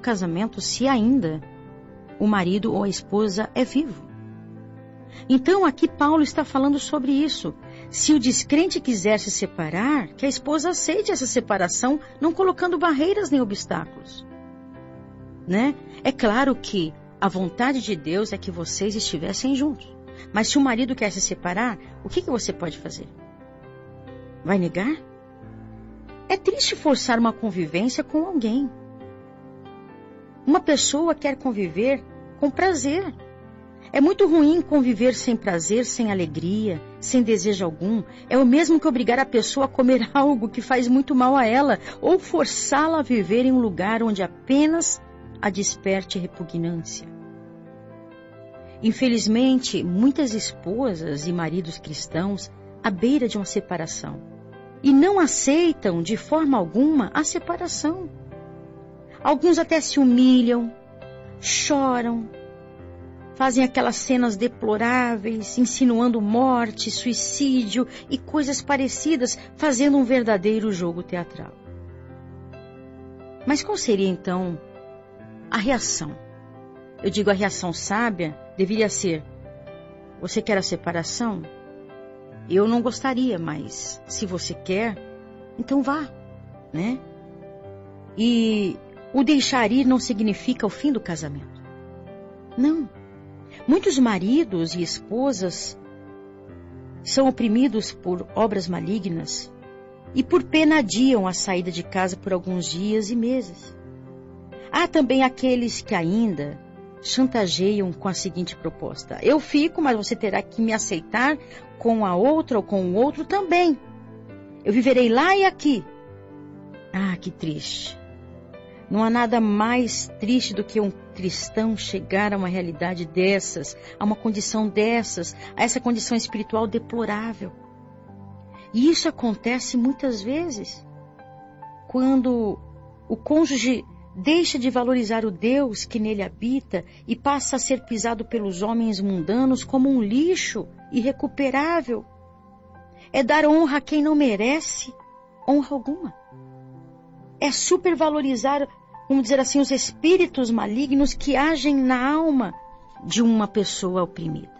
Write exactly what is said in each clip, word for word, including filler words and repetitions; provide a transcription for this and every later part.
casamento se ainda o marido ou a esposa é vivo. Então aqui Paulo está falando sobre isso. Se o descrente quiser se separar, que a esposa aceite essa separação, não colocando barreiras nem obstáculos. Né? É claro que a vontade de Deus é que vocês estivessem juntos. Mas se o marido quer se separar, o que, que você pode fazer? Vai negar? É triste forçar uma convivência com alguém. Uma pessoa quer conviver com prazer. É muito ruim conviver sem prazer, sem alegria, sem desejo algum. É o mesmo que obrigar a pessoa a comer algo que faz muito mal a ela, ou forçá-la a viver em um lugar onde apenas a desperte repugnância. Infelizmente, muitas esposas e maridos cristãos à beira de uma separação e não aceitam de forma alguma a separação. Alguns até se humilham, choram, fazem aquelas cenas deploráveis, insinuando morte, suicídio e coisas parecidas, fazendo um verdadeiro jogo teatral. Mas qual seria então a reação? Eu digo, a reação sábia deveria ser: você quer a separação? Eu não gostaria, mas se você quer, então vá, né? E o deixar ir não significa o fim do casamento. Não. Muitos maridos e esposas são oprimidos por obras malignas e por pena adiam a saída de casa por alguns dias e meses. Há também aqueles que ainda chantageiam com a seguinte proposta: eu fico, mas você terá que me aceitar com a outra ou com o outro também. Eu viverei lá e aqui. Ah, que triste. Não há nada mais triste do que um cristão chegar a uma realidade dessas, a uma condição dessas, a essa condição espiritual deplorável. E isso acontece muitas vezes quando o cônjuge deixa de valorizar o Deus que nele habita e passa a ser pisado pelos homens mundanos como um lixo irrecuperável. É dar honra a quem não merece honra alguma. É supervalorizar, vamos dizer assim, os espíritos malignos que agem na alma de uma pessoa oprimida.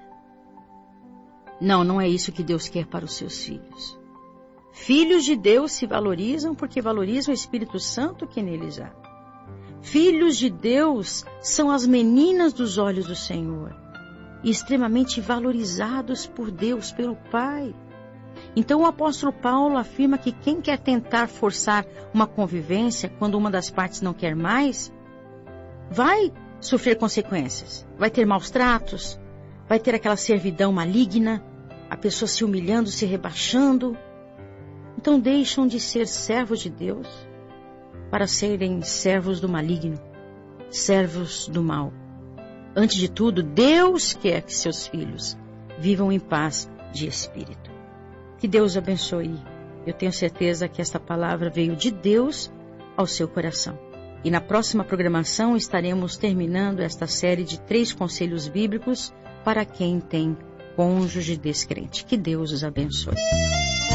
Não, não é isso que Deus quer para os seus filhos. Filhos de Deus se valorizam porque valorizam o Espírito Santo que neles há. Filhos de Deus são as meninas dos olhos do Senhor e extremamente valorizados por Deus, pelo Pai. Então o apóstolo Paulo afirma que quem quer tentar forçar uma convivência quando uma das partes não quer mais, vai sofrer consequências, vai ter maus tratos, vai ter aquela servidão maligna, a pessoa se humilhando, se rebaixando. Então deixam de ser servos de Deus para serem servos do maligno, servos do mal. Antes de tudo, Deus quer que seus filhos vivam em paz de espírito. Que Deus abençoe. Eu tenho certeza que esta palavra veio de Deus ao seu coração. E na próxima programação estaremos terminando esta série de três conselhos bíblicos para quem tem cônjuge descrente. Que Deus os abençoe.